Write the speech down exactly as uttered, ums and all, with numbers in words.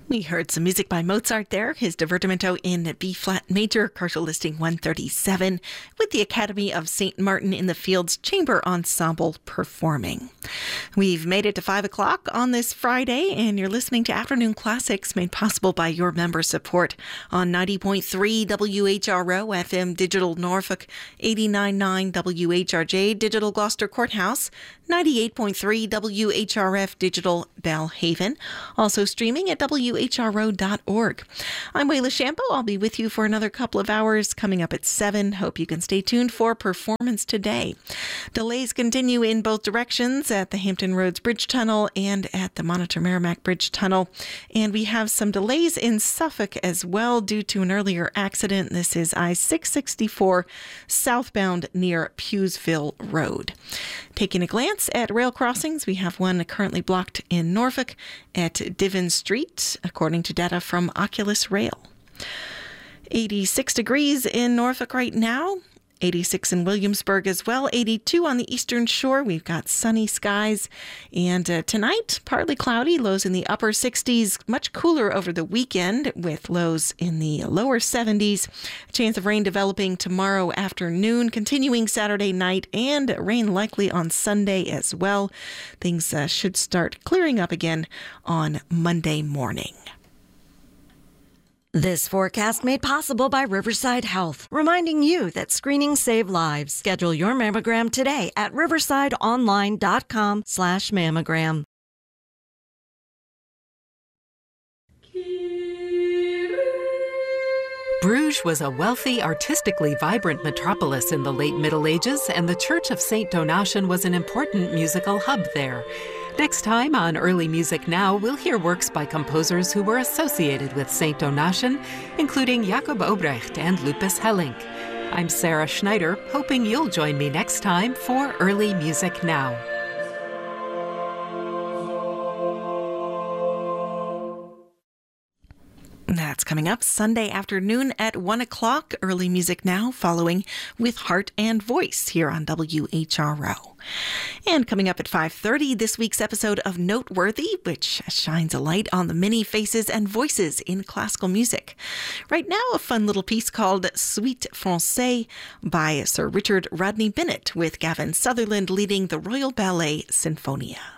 We heard some music by Mozart there, his Divertimento in B-flat major, partial listing one thirty-seven, with the Academy of Saint Martin in the Fields Chamber Ensemble performing. We've made it to five o'clock on this Friday, and you're listening to Afternoon Classics, made possible by your member support on ninety point three W H R O F M Digital Norfolk, eighty-nine point nine W H R J Digital Gloucester Courthouse, ninety-eight point three W H R F Digital Belhaven, also streaming at W H R O dot org. I'm Wayla Shampo. I'll be with you for another couple of hours coming up at seven. Hope you can stay tuned for Performance Today. Delays continue in both directions at the Hampton Roads Bridge Tunnel and at the Monitor Merrimack Bridge Tunnel. And we have some delays in Suffolk as well due to an earlier accident. This is I six sixty-four southbound near Pewsville Road. Taking a glance at rail crossings, we have one currently blocked in Norfolk at Diven Street, according to data from Oculus Rail. eighty-six degrees in Norfolk right now. eighty-six in Williamsburg as well. eighty-two on the eastern shore. We've got sunny skies. And uh, tonight, partly cloudy, lows in the upper sixties. Much cooler over the weekend with lows in the lower seventies. A chance of rain developing tomorrow afternoon, continuing Saturday night, and rain likely on Sunday as well. Things uh, should start clearing up again on Monday morning. This forecast made possible by Riverside Health, reminding you that screenings save lives. Schedule your mammogram today at riversideonline.com slash mammogram. Bruges was a wealthy, artistically vibrant metropolis in the late Middle Ages, and the Church of Saint Donatian was an important musical hub there. Next time on Early Music Now, we'll hear works by composers who were associated with Saint Donatian, including Jacob Obrecht and Lupus Hellink. I'm Sarah Schneider, hoping you'll join me next time for Early Music Now. That's coming up Sunday afternoon at one o'clock. Early Music Now, following with Heart and Voice here on W H R O. And coming up at five thirty, this week's episode of Noteworthy, which shines a light on the many faces and voices in classical music. Right now, a fun little piece called Suite Francais by Sir Richard Rodney Bennett, with Gavin Sutherland leading the Royal Ballet Sinfonia.